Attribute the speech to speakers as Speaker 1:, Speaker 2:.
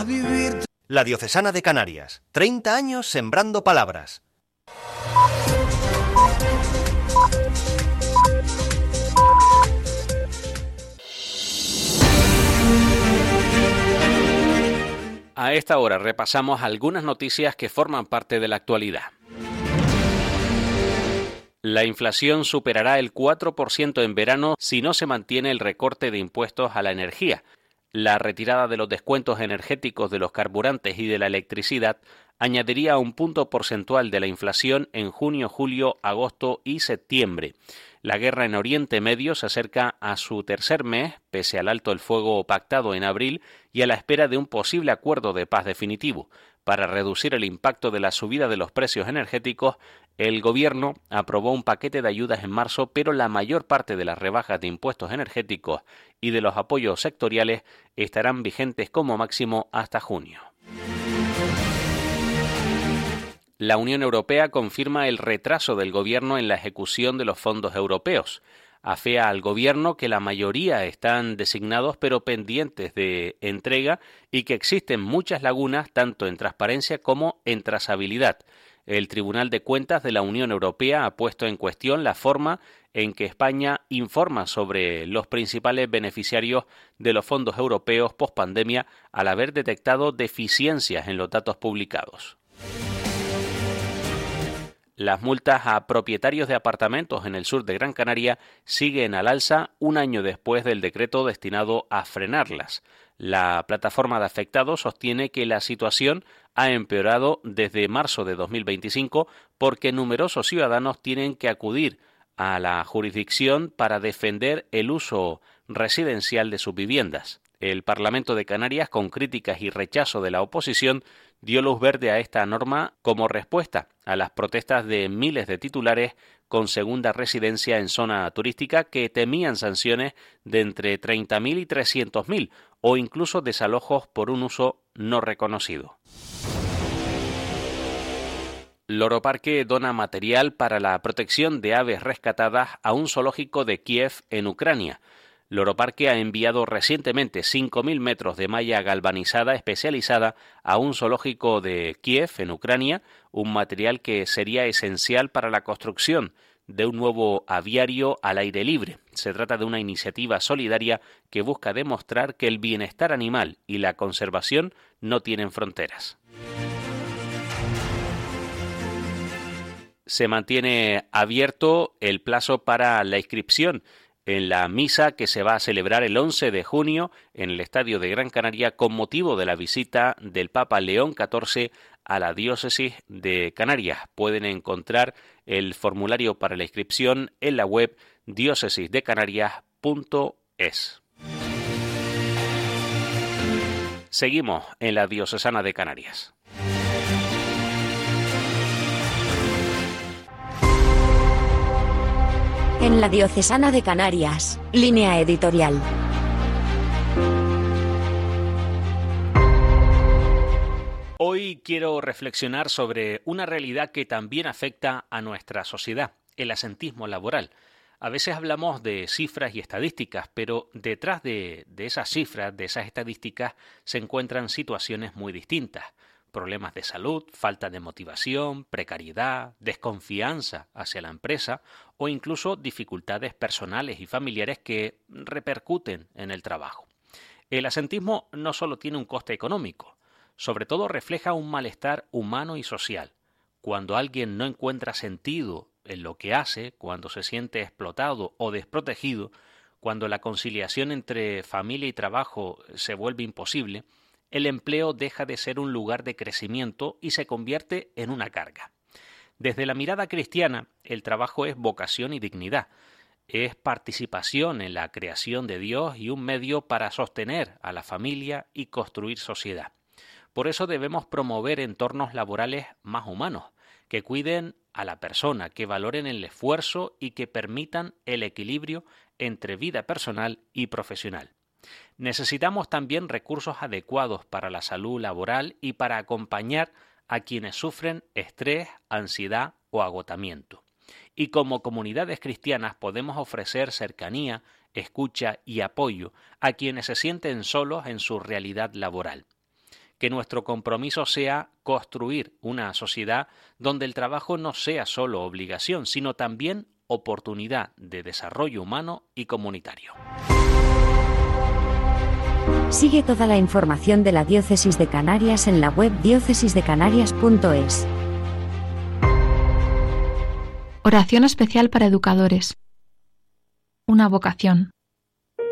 Speaker 1: a vivir.
Speaker 2: La Diocesana de Canarias, 30 años sembrando palabras.
Speaker 3: A esta hora repasamos algunas noticias que forman parte de la actualidad. La inflación superará el 4% en verano si no se mantiene el recorte de impuestos a la energía. La retirada de los descuentos energéticos de los carburantes y de la electricidad añadiría un punto porcentual de la inflación en junio, julio, agosto y septiembre. La guerra en Oriente Medio se acerca a su tercer mes, pese al alto el fuego pactado en abril y a la espera de un posible acuerdo de paz definitivo. Para reducir el impacto de la subida de los precios energéticos, el Gobierno aprobó un paquete de ayudas en marzo, pero la mayor parte de las rebajas de impuestos energéticos y de los apoyos sectoriales estarán vigentes como máximo hasta junio. La Unión Europea confirma el retraso del Gobierno en la ejecución de los fondos europeos. Afea al Gobierno que la mayoría están designados pero pendientes de entrega y que existen muchas lagunas tanto en transparencia como en trazabilidad. El Tribunal de Cuentas de la Unión Europea ha puesto en cuestión la forma en que España informa sobre los principales beneficiarios de los fondos europeos pospandemia al haber detectado deficiencias en los datos publicados. Las multas a propietarios de apartamentos en el sur de Gran Canaria siguen al alza un año después del decreto destinado a frenarlas. La plataforma de afectados sostiene que la situación ha empeorado desde marzo de 2025 porque numerosos ciudadanos tienen que acudir a la jurisdicción para defender el uso residencial de sus viviendas. El Parlamento de Canarias, con críticas y rechazo de la oposición, dio luz verde a esta norma como respuesta a las protestas de miles de titulares con segunda residencia en zona turística que temían sanciones de entre 30.000 y 300.000 o incluso desalojos por un uso no reconocido. Loro Parque dona material para la protección de aves rescatadas a un zoológico de Kiev en Ucrania. Loro Parque ha enviado recientemente 5.000 metros de malla galvanizada especializada a un zoológico de Kiev, en Ucrania, un material que sería esencial para la construcción de un nuevo aviario al aire libre. Se trata de una iniciativa solidaria que busca demostrar que el bienestar animal y la conservación no tienen fronteras. Se mantiene abierto el plazo para la inscripción en la misa que se va a celebrar el 11 de junio en el Estadio de Gran Canaria con motivo de la visita del Papa León XIV a la diócesis de Canarias. Pueden encontrar el formulario para la inscripción en la web diocesisdecanarias.es. Seguimos en la Diocesana de Canarias.
Speaker 4: En la Diocesana de Canarias, línea editorial.
Speaker 3: Hoy quiero reflexionar sobre una realidad que también afecta a nuestra sociedad, el asentismo laboral. A veces hablamos de cifras y estadísticas, pero detrás de esas cifras, de esas estadísticas, se encuentran situaciones muy distintas. Problemas de salud, falta de motivación, precariedad, desconfianza hacia la empresa o incluso dificultades personales y familiares que repercuten en el trabajo. El asentismo no solo tiene un coste económico, sobre todo refleja un malestar humano y social. Cuando alguien no encuentra sentido en lo que hace, cuando se siente explotado o desprotegido, cuando la conciliación entre familia y trabajo se vuelve imposible, el empleo deja de ser un lugar de crecimiento y se convierte en una carga. Desde la mirada cristiana, el trabajo es vocación y dignidad, es participación en la creación de Dios y un medio para sostener a la familia y construir sociedad. Por eso debemos promover entornos laborales más humanos, que cuiden a la persona, que valoren el esfuerzo y que permitan el equilibrio entre vida personal y profesional. Necesitamos también recursos adecuados para la salud laboral y para acompañar a quienes sufren estrés, ansiedad o agotamiento. Y como comunidades cristianas podemos ofrecer cercanía, escucha y apoyo a quienes se sienten solos en su realidad laboral. que nuestro compromiso sea construir una sociedad donde el trabajo no sea solo obligación, sino también oportunidad de desarrollo humano y comunitario.
Speaker 4: Sigue toda la información de la Diócesis de Canarias en la web diócesisdecanarias.es.
Speaker 1: Oración especial para educadores. Una vocación.